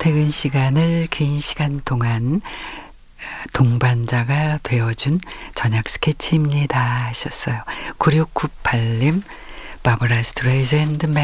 출퇴근 시간을 긴 시간 동안 동반자가 되어준 저녁 스케치입니다 하셨어요. 9698님 바브라 스트레이샌드